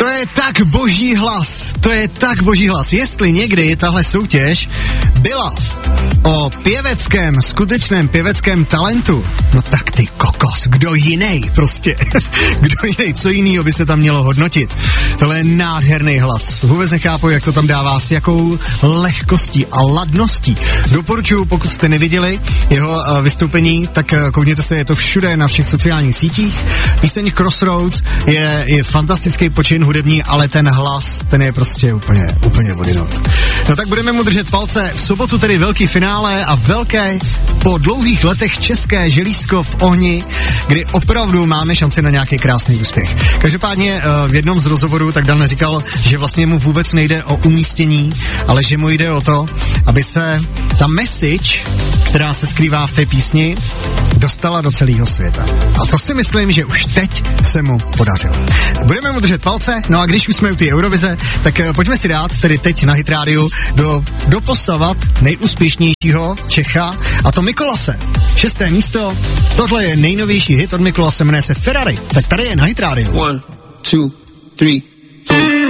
To je tak boží hlas, to je tak boží hlas. Jestli někdy tahle soutěž byla o pěveckém, skutečném pěveckém talentu, no tak ty kokos, kdo jiný prostě, kdo jiný, co jinýho by se tam mělo hodnotit. Tohle je nádherný hlas, vůbec nechápu, jak to tam dává, s jakou lehkostí a ladností. Doporučuji, pokud jste neviděli jeho vystoupení, tak koukněte se, je to všude na všech sociálních sítích. Píseň Crossroads je fantastický počin hudební, ale ten hlas, ten je prostě úplně vodinot. No tak budeme mu držet palce. V sobotu tedy velký finále a velké po dlouhých letech české želízko v ohni, kdy opravdu máme šanci na nějaký krásný úspěch. Každopádně v jednom z rozhovorů tak Dan říkal, že vlastně mu vůbec nejde o umístění, ale že mu jde o to, aby se ta message, která se skrývá v té písni, dostala do celého světa. A to si myslím, že už teď se mu podařilo. Budeme mu držet palce, no a když už jsme u té Eurovize, tak pojďme si dát tedy teď na Hit Radio doposavat nejúspěšnějšího Čecha, a to Mikolase. 6. místo, tohle je nejnovější hit od Mikolase, jmenuje se Ferrari. Tak tady je na Hit Radio. 1, 2, 3, 4.